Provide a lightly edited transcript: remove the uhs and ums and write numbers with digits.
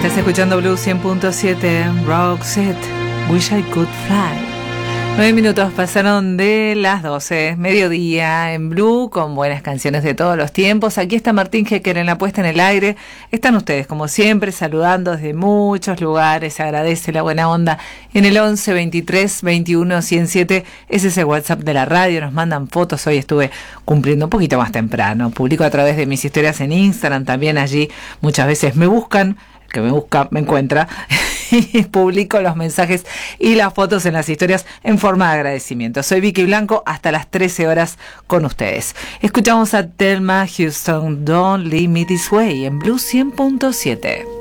Estás escuchando Blue 100.7, Roxette, Wish I Could Fly. 9 minutos pasaron de las 12, mediodía en Blue, con buenas canciones de todos los tiempos. Aquí está Martín Hecker en la puesta en el aire. Están ustedes, como siempre, saludando desde muchos lugares. Se agradece la buena onda en el 11 23 21 107. Ese es el WhatsApp de la radio. Nos mandan fotos. Hoy estuve cumpliendo un poquito más temprano. Publico a través de mis historias en Instagram. También allí muchas veces me buscan. El que me busca me encuentra. Y publico los mensajes y las fotos en las historias en forma de agradecimiento. Soy Vicky Blanco, hasta las 13 horas con ustedes. Escuchamos a Thelma Houston, Don't Leave Me This Way, en Blue 100.7.